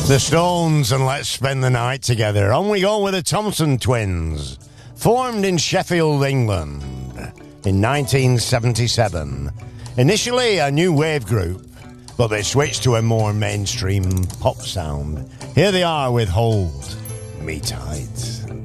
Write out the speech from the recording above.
The Stones and Let's Spend the Night Together. On we go with the Thompson Twins, formed in Sheffield, England in 1977. Initially a new wave group, but they switched to a more mainstream pop sound. Here they are with Hold Me Tight.